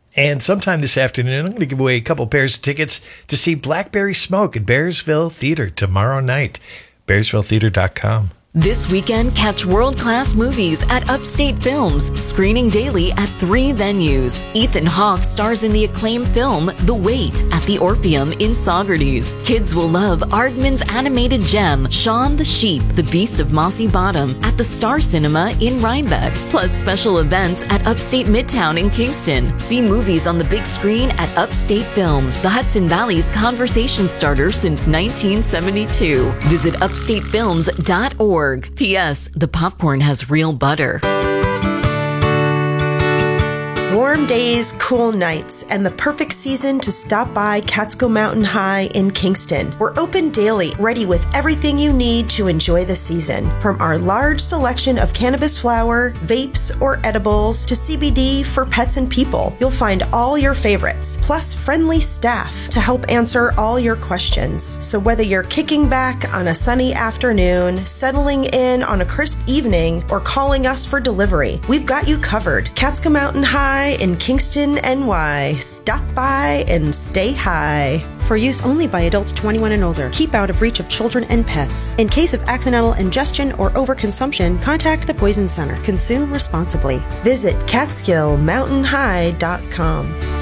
And sometime this afternoon, I'm going to give away a couple pairs of tickets to see Blackberry Smoke at Bearsville Theater tomorrow night. BearsvilleTheater.com. This weekend, catch world-class movies at Upstate Films, screening daily at 3 venues. Ethan Hawke stars in the acclaimed film The Wait at the Orpheum in Saugerties. Kids will love Aardman's animated gem, Shaun the Sheep, The Beast of Mossy Bottom at the Star Cinema in Rhinebeck. Plus special events at Upstate Midtown in Kingston. See movies on the big screen at Upstate Films, the Hudson Valley's conversation starter since 1972. Visit upstatefilms.org. P.S. The popcorn has real butter. Warm days, cool nights, and the perfect season to stop by Catskill Mountain High in Kingston. We're open daily, ready with everything you need to enjoy the season. From our large selection of cannabis flower, vapes, or edibles, to CBD for pets and people, you'll find all your favorites, plus friendly staff to help answer all your questions. So whether you're kicking back on a sunny afternoon, settling in on a crisp evening, or calling us for delivery, we've got you covered. Catskill Mountain High in Kingston, NY. Stop by and stay high. For use only by adults 21 and older. Keep out of reach of children and pets. In case of accidental ingestion or overconsumption, contact the Poison Center. Consume responsibly. Visit CatskillMountainHigh.com.